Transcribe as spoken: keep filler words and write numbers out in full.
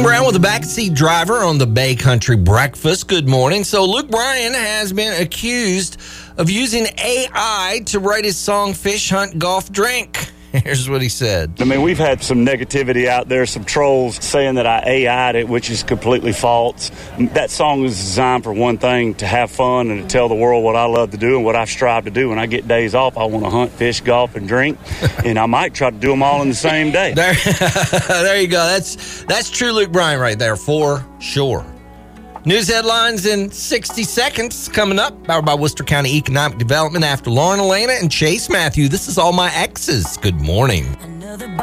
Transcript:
Brown with the backseat driver on the Bay Country Breakfast. Good morning. So Luke Bryan has been accused of using A I to write his song Fish Hunt Golf Drink. Here's what he said. I mean, we've had some negativity out there, some trolls saying that I A I'd it, which is completely false. That song was designed for one thing, to have fun and to tell the world what I love to do and what I strive to do. When I get days off, I want to hunt, fish, golf, and drink, and I might try to do them all in the same day. There, there you go. That's, that's true Luke Bryan right there, for sure. News headlines in sixty seconds coming up, powered by Worcester County Economic Development after Lauren Elena and Chase Matthew. This is All My Exes. Good morning.